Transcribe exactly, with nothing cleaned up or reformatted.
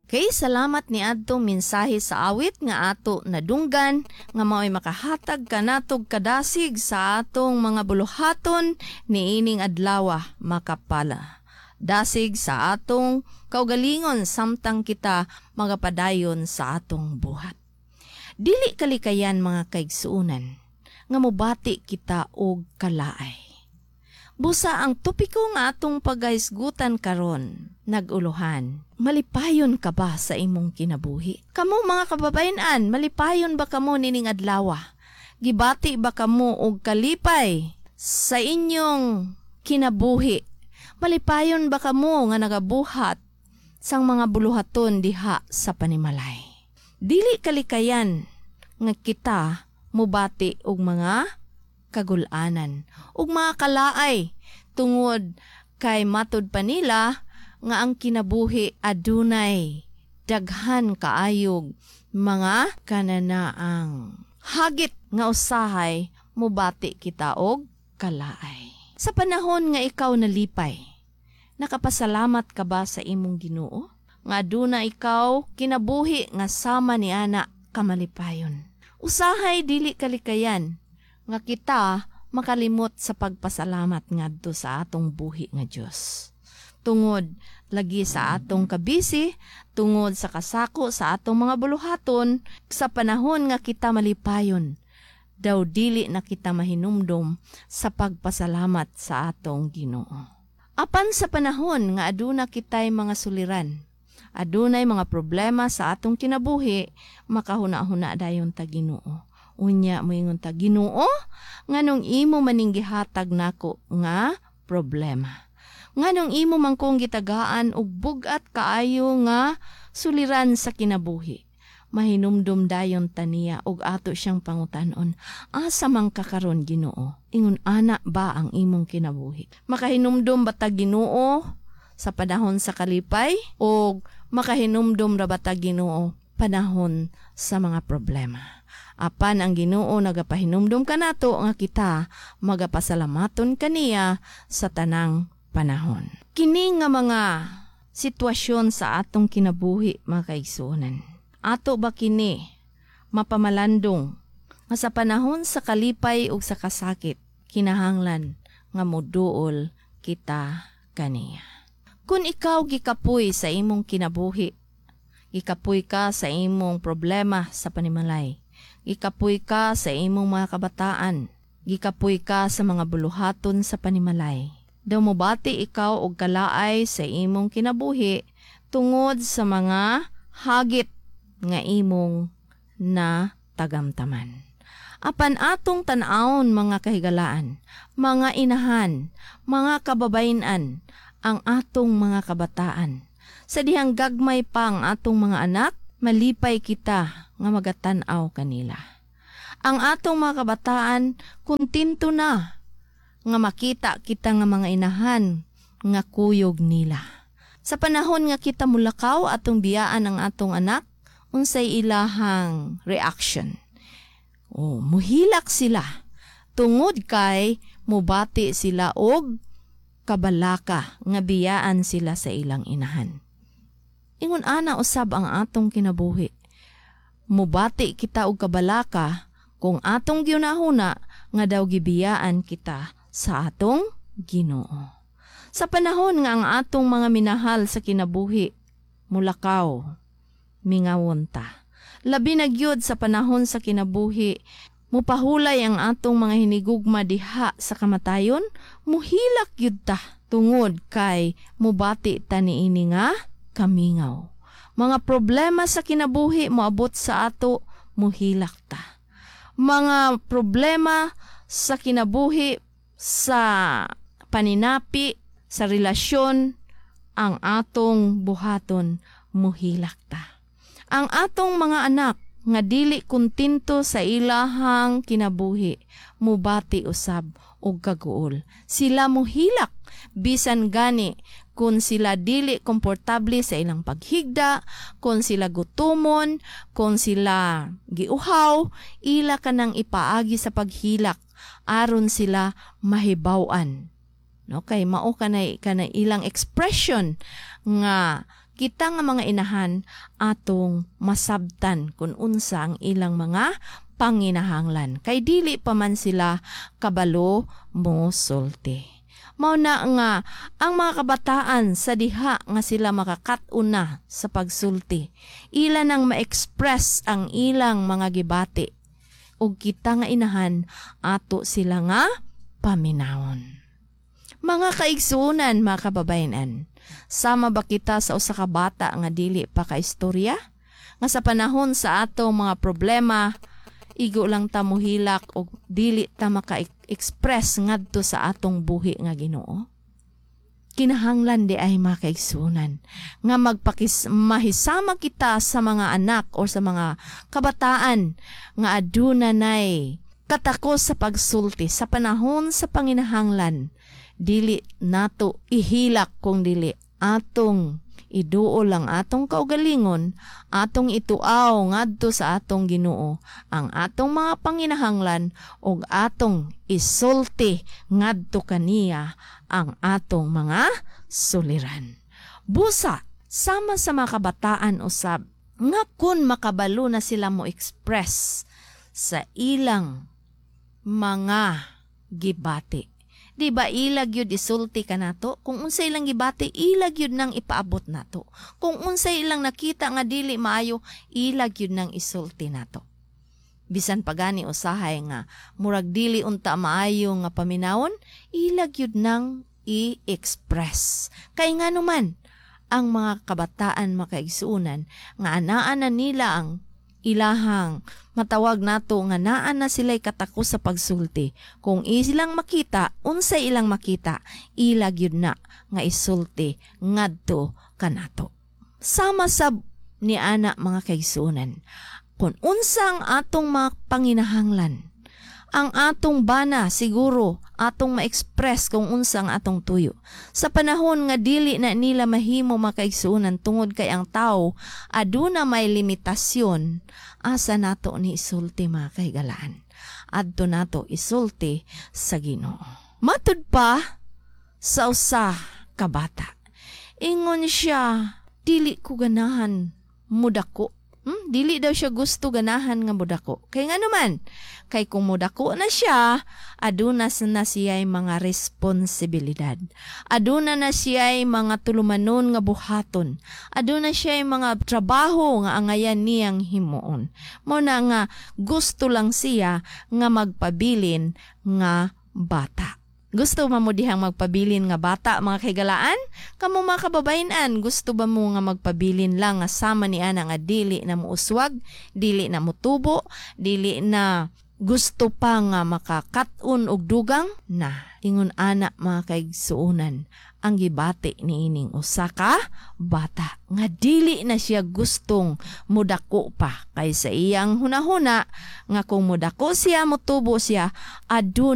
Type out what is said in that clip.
Kay salamat ni adtong mensahe sa awit nga ato nadunggan nga mao'y makahatag kanatog kadasig sa atong mga buluhaton niining adlawa makapala. Dasig sa atong kaugalingon samtang kita magapadayon sa atong buhat. Dili kalikayan mga kaigsuunan nga mobati kita og kalaay. Busa ang topiko nga atong pagahisgutan karon, naguluhan. Malipayon ka ba sa imong kinabuhi? Kamo mga kababayan-an, malipayon ba kamo nining adlawa? Gibati ba kamo og kalipay sa inyong kinabuhi? Malipayon ba kamo nga nagabuhat sang mga buluhaton diha sa panimalay? Dili kalikayan nga kita mubati og mga kagulanan ug mga kalaay tungod kay matud pa nila nga ang kinabuhi adunay daghan kaayog mga kananaang hagit nga usahay mubati kita og kalaay. Sa panahon nga ikaw nalipay, nakapasalamat ka ba sa imong Ginoo nga aduna ikaw kinabuhi nga sama ni ana kamalipayon? Usahay dili kalikayan nga kita makalimot sa pagpasalamat ngadto sa atong buhi nga Dios. Tungod lagi sa atong kabisi, tungod sa kasako sa atong mga buluhaton, sa panahon nga kita malipayon, daw dili na kita mahinumdom sa pagpasalamat sa atong Ginoo. Apan sa panahon nga aduna kitay mga suliran, adunay mga problema sa atong kinabuhi, makahuna-huna dayon ta Ginoo. Unya moingon ta Ginoo, nganong imo maning gihatag nako nga problema. Nganong imo man kong gitagaan og bugat kaayo nga suliran sa kinabuhi. Mahinumdum dayon taniya og ato siyang pangutanon, asa man ka karon Ginoo? Ingon ana ba ang imong kinabuhi? Makahinumdum ba ta Ginoo sa panahon sa kalipay o makahinumdum ra ba ta Ginoo panahon sa mga problema? Apan ang Ginoo nagapahinumdum kanato nga kita magapasalamaton kaniya sa tanang panahon. Kini nga mga sitwasyon sa atong kinabuhi mga kaigsuonan. Ato ba kini mapamalandong nga sa panahon sa kalipay ug sa kasakit kinahanglan nga moduol kita kaniya. Kung ikaw gikapoy sa imong kinabuhi, gikapoy ka sa imong problema sa panimalay, gikapoy ka sa imong mga kabataan, gikapoy ka sa mga buluhaton sa panimalay. Daw mobati ikaw og kalaay sa imong kinabuhi tungod sa mga hagit nga imong na tagamtaman. Apan atong tan-awon mga kahigalaan, mga inahan, mga kababayan-an, ang atong mga kabataan. Sa dihang gagmay pa ang atong mga anak, malipay kita nga magatan-aw kanila. Ang atong mga kabataan, kuntinto na nga makita kita nga mga inahan nga kuyog nila. Sa panahon nga kita mulakaw atong biyaan ang atong anak, unsay ilahang reaction? Oh, muhilak sila. Tungod kay mubati sila og kabalaka nga biyaan sila sa ilang inahan. Ingon ana usab ang atong kinabuhi. Mubati kita og kabalaka kung atong giunahuna nga daw gibiyaan kita sa atong Ginoo. Sa panahon nga ang atong mga minahal sa kinabuhi, mulakaw, mingawon ta. Labi na gyud sa panahon sa kinabuhi, mupahulay ang atong mga hinigugma diha sa kamatayon, muhilak gyud ta tungod kay mubati ta niini nga kamingaw. Mga problema sa kinabuhi moabot sa ato, muhilak ta. Mga problema sa kinabuhi, sa paninapi, sa relasyon, ang atong buhaton, muhilak ta. Ang atong mga anak nga dili kuntinto sa ilahang kinabuhi, mubati usab og kaguol. Sila muhilak bisan gani kung sila dili komportable sa ilang paghigda, kung sila gutumon, kung sila giuhaw, ila kanang ipaagi sa paghilak aron sila mahibaw-an. No, kay mao kanay kanay ilang expression nga kita nga mga inahan atong masabtan kung unsa ang ilang mga panginahanglan. Kay dili pa man sila kabalo mo sulti. Mao na nga ang mga kabataan sa diha nga sila makakatuna sa pagsulti. Ila nang ma-express ang ilang mga gibati. Ug kita nga inahan ato sila nga paminawon. Mga kaigsunan, mga kababayan, sama ba kita sa usa ka bata nga dili pa kaistorya? Nga sa panahon sa atong mga problema, igo lang ta mohilak o dili ta maka-express ngadto sa atong buhi nga Ginoo. Kinahanglan di ay makaigsunan nga magpakis mahisama kita sa mga anak o sa mga kabataan nga aduna nay katakos sa pagsulti sa panahon sa panginahanglan. Dili nato ihilak kung dili atong iduol ang atong kaugalingon, atong ituaw ngadto sa atong Ginoo ang atong mga panginahanglan ug atong isulti ngadto kaniya ang atong mga suliran. Busa sama sa mga kabataan usab nga kun makabalo na sila mo express sa ilang mga gibati. Di ba ilag yun isulti ka nato? Kung unsay ilang gibati, ilag yun nang ipaabot nato. Kung unsay ilang nakita nga dili maayo, ilag yun nang isulti nato. Bisan pagani usahay nga, murag dili unta maayo nga paminawon, ilag yun nang i-express. Kay nga naman, ang mga kabataan makaigsuunan, nga anaan na nila ang ilahang matawag nato nga naa na sila'y katakos sa pagsulti. Kung ilang makita, unsay ilang makita, ilag yun na nga isulti ngadto kanato. Sama sa ni ana mga kaigsunan, kung unsang atong mga panginahanglan, ang atong bana siguro atong ma-express kung unsang atong tuyo. Sa panahon nga dili na nila mahimo makaigsuunan tungod kay ang tao aduna may limitasyon, asa nato ni isulti mga kahigalaan. Adto nato isulti sa Ginoo. Matud pa sa usa ka bata. Ingon siya, dili ko ganahan mudako. Hmm? Dili daw siya gusto ganahan nga mudako. Kay nga naman, kay kung mudako na siya, aduna na siya'y mga responsibilidad. Aduna na siya'y mga tulumanon nga buhaton. Aduna siya'y mga trabaho nga angayan niyang himuon. Muna nga gusto lang siya nga magpabilin nga bata. Gusto ba mo dihang magpabilin nga bata, mga kaigalaan? Kamu mga kababayan, gusto ba mo nga magpabilin lang nga sama ni ana nga dili na muuswag, dili na mutubo, dili na gusto pa nga makakatun og dugang? Na, ingon ana mga kaigsuunan, ang gibati ni ining usa ka bata nga dili na siya gustong mudako pa kaysa iyang hunahuna nga kung mudako siya, mutubo siya, adun